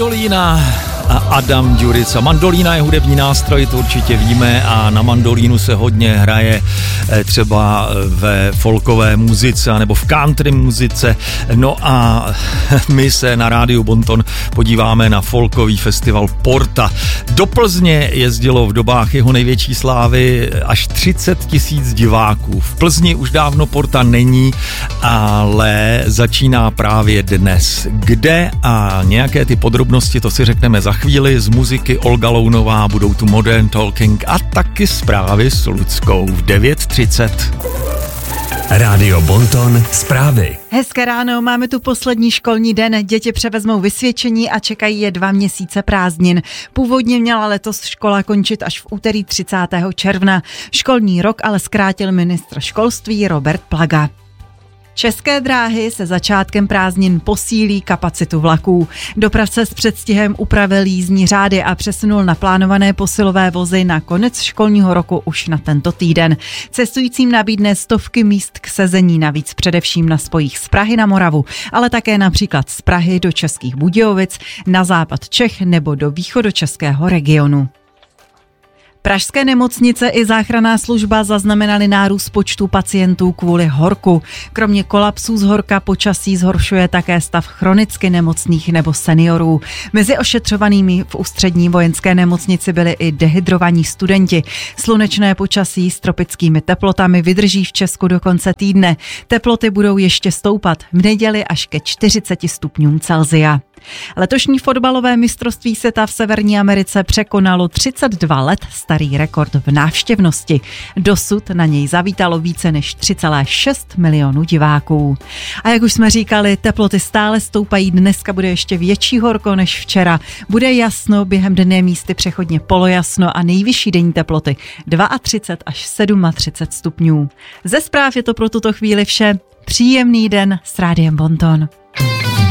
Mandolína a Adam Ďurica. Mandolína je hudební nástroj, to určitě víme, a na mandolínu se hodně hraje třeba ve folkové muzice nebo v country muzice. No a my se na rádiu Bonton podíváme na folkový festival Porta. Do Plzně jezdilo v dobách jeho největší slávy až 30 000 diváků. V Plzni už dávno Porta není, ale začíná právě dnes. Kde a nějaké ty podrobnosti, to si řekneme za chvíli. Z muziky Olga Lounová, budou tu Modern Talking a taky zprávy s Luckou v 9:30. Rádio Bonton, zprávy. Hezké ráno, máme tu poslední školní den, děti převezmou vysvědčení a čekají je 2 měsíce prázdnin. Původně měla letos škola končit až v úterý 30. června. Školní rok ale zkrátil ministr školství Robert Plaga. České dráhy se začátkem prázdnin posílí kapacitu vlaků. Dopravce s předstihem upravil jízdní řády a přesunul naplánované posilové vozy na konec školního roku už na tento týden. Cestujícím nabídne stovky míst k sezení, navíc především na spojích z Prahy na Moravu, ale také například z Prahy do Českých Budějovic, na západ Čech nebo do východočeského regionu. Pražské nemocnice i záchranná služba zaznamenaly nárůst počtu pacientů kvůli horku. Kromě kolapsů z horka počasí zhoršuje také stav chronicky nemocných nebo seniorů. Mezi ošetřovanými v ústřední vojenské nemocnici byli i dehydrovaní studenti. Slunečné počasí s tropickými teplotami vydrží v Česku do konce týdne. Teploty budou ještě stoupat v neděli až ke 40 stupňům Celsia. Letošní fotbalové mistrovství světa v Severní Americe překonalo 32 let starý rekord v návštěvnosti. Dosud na něj zavítalo více než 3,6 milionu diváků. A jak už jsme říkali, teploty stále stoupají, dneska bude ještě větší horko než včera. Bude jasno, během dne místy přechodně polojasno a nejvyšší denní teploty 32 až 37 stupňů. Ze zpráv je to pro tuto chvíli vše. Příjemný den s Rádiem Bonton.